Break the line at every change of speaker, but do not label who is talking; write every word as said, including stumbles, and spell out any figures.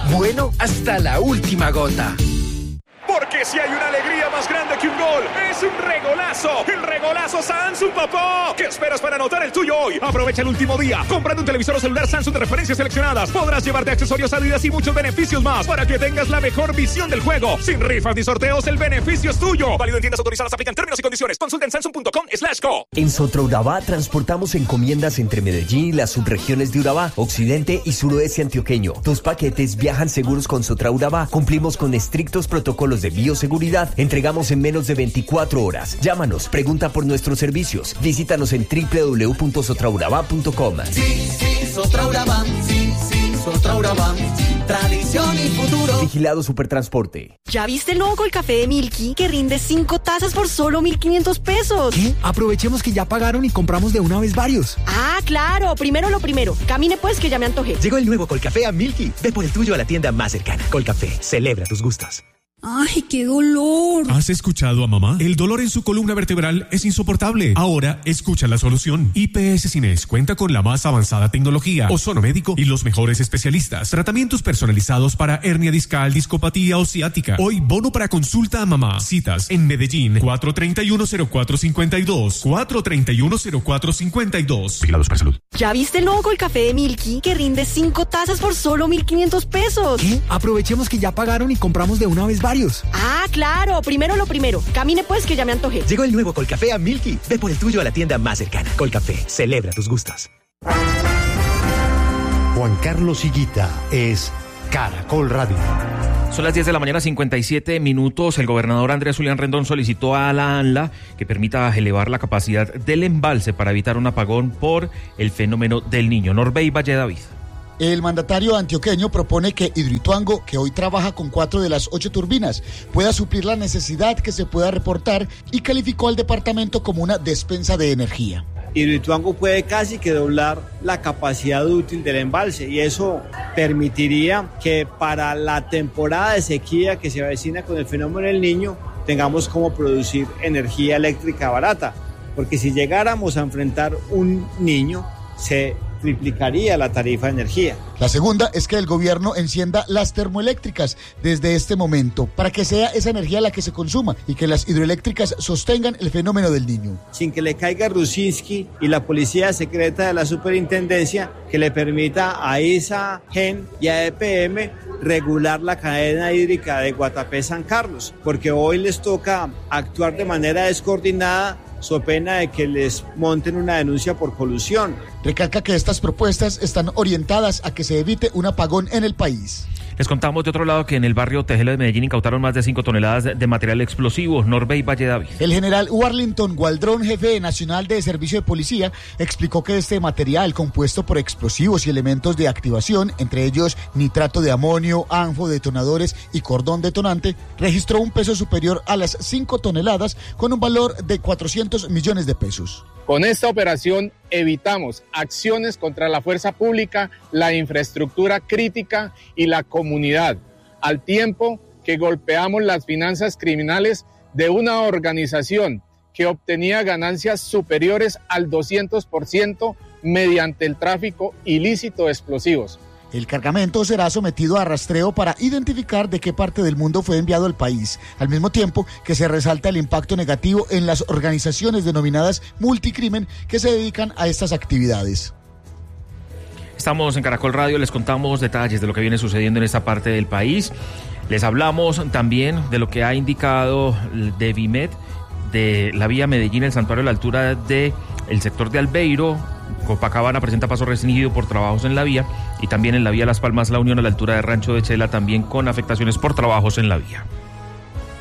Bueno hasta la última gota.
Porque si hay una alegría más grande que un gol, es un regolazo. El regolazo Samsung, papá. ¿Qué esperas para anotar el tuyo hoy? Aprovecha el último día. Comprando un televisor o celular Samsung de referencias seleccionadas, podrás llevarte accesorios Adidas y muchos beneficios más para que tengas la mejor visión del juego. Sin rifas ni sorteos, el beneficio es tuyo. Válido en tiendas autorizadas. Aplican términos y condiciones. Consulta en samsung punto com slash co.
En Sotraurabá transportamos encomiendas entre Medellín y las subregiones de Urabá, occidente y suroeste antioqueño. Tus paquetes viajan seguros con Sotraurabá. Cumplimos con estrictos protocolos de bioseguridad. Entregamos en menos de veinticuatro horas. Llámanos, pregunta por nuestros servicios. Visítanos en doble u doble u doble u punto sotraurabá punto com.
Sí, sí, Sotraurabá. Sí, sí, Sotraurabá. Tradición y futuro.
Vigilado Supertransporte.
¿Ya viste el nuevo Colcafé de Milky que rinde cinco tazas por solo mil quinientos pesos?
¿Qué? Aprovechemos que ya pagaron y compramos de una vez varios.
Ah, claro. Primero lo primero. Camine pues que ya me antojé.
Llegó el nuevo Colcafé a Milky. Ve por el tuyo a la tienda más cercana. Colcafé, celebra tus gustos.
¡Ay, qué dolor!
¿Has escuchado a mamá? El dolor en su columna vertebral es insoportable. Ahora, escucha la solución. I P S Cines cuenta con la más avanzada tecnología, ozono médico y los mejores especialistas. Tratamientos personalizados para hernia discal, discopatía o ciática. Hoy, bono para consulta a mamá. Citas en Medellín, cuatro treinta y uno cero cuatro cincuenta y dos. cuatro treinta y uno cero cuatro cincuenta y dos. Vigilados para salud.
¿Ya viste el nuevo Colcafé de Milky que rinde cinco tazas por solo mil quinientos pesos?
¿Qué? Aprovechemos que ya pagaron y compramos de una vez varios.
Ah, claro. Primero lo primero. Camine pues que ya me antojé.
Llegó el nuevo Colcafé a Milky. Ve por el tuyo a la tienda más cercana. Colcafé, celebra tus gustos.
Juan Carlos Higuita es Caracol Radio.
Son las diez de la mañana, cincuenta y siete minutos. El gobernador Andrés Julián Rendón solicitó a la ANLA que permita elevar la capacidad del embalse para evitar un apagón por el fenómeno del Niño. Norbey Valle David.
El mandatario antioqueño propone que Hidroituango, que hoy trabaja con cuatro de las ocho turbinas, pueda suplir la necesidad que se pueda reportar y calificó al departamento como una despensa de energía.
Hidroituango puede casi que doblar la capacidad útil del embalse y eso permitiría que para la temporada de sequía que se avecina con el fenómeno del Niño tengamos como producir energía eléctrica barata, porque si llegáramos a enfrentar un Niño se triplicaría la tarifa de energía.
La segunda es que el gobierno encienda las termoeléctricas desde este momento para que sea esa energía la que se consuma y que las hidroeléctricas sostengan el fenómeno del Niño.
Sin que le caiga Rusinski y la policía secreta de la superintendencia que le permita a I S A, Gen y a E P M regular la cadena hídrica de Guatapé-San Carlos, porque hoy les toca actuar de manera descoordinada so pena de que les monten una denuncia por colusión.
Recalca que estas propuestas están orientadas a que se evite un apagón en el país.
Les contamos de otro lado que en el barrio Tejelo de Medellín incautaron más de cinco toneladas de material explosivo. Norbey Valle David.
El general Warlington Gualdrón, jefe nacional de servicio de policía, explicó que este material, compuesto por explosivos y elementos de activación, entre ellos nitrato de amonio, anfo, detonadores y cordón detonante, registró un peso superior a las cinco toneladas con un valor de cuatrocientos millones de pesos.
Con esta operación evitamos acciones contra la fuerza pública, la infraestructura crítica y la comunidad, al tiempo que golpeamos las finanzas criminales de una organización que obtenía ganancias superiores al doscientos por ciento mediante el tráfico ilícito de explosivos.
El cargamento será sometido a rastreo para identificar de qué parte del mundo fue enviado al país, al mismo tiempo que se resalta el impacto negativo en las organizaciones denominadas multicrimen que se dedican a estas actividades.
Estamos en Caracol Radio, les contamos detalles de lo que viene sucediendo en esta parte del país. Les hablamos también de lo que ha indicado Devimed de la vía Medellín, el santuario a la altura del sector de Albeiro. Copacabana presenta paso restringido por trabajos en la vía y también en la vía Las Palmas La Unión a la altura de Rancho de Chela también con afectaciones por trabajos en la vía.